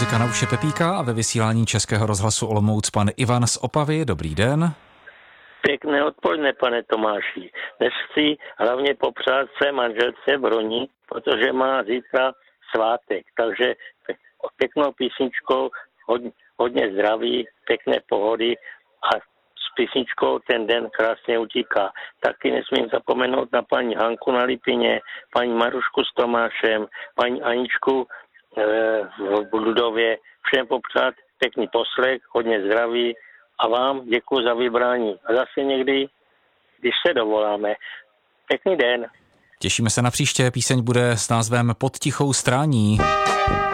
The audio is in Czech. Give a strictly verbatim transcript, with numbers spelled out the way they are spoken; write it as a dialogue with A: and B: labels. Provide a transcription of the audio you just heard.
A: muzika na uše Pepíka a ve vysílání Českého rozhlasu Olomouc pan Ivan z Opavy. Dobrý den.
B: Pěkné odpoledne, pane Tomáši. Dnes chci hlavně popřát své manželce Broni, protože má zítra svátek. Takže pěknou písničkou, hodně, hodně zdraví, pěkné pohody a s písničkou ten den krásně utíká. Taky nesmím zapomenout na paní Hanku na Lipině, paní Marušku s Tomášem, paní Aničku e, v Budově. Všem popřát pěkný poslech, hodně zdraví a vám děkuji za vybrání. A zase někdy, když se dovoláme. Pěkný den.
A: Těšíme se na příště. Píseň bude s názvem Pod tichou strání.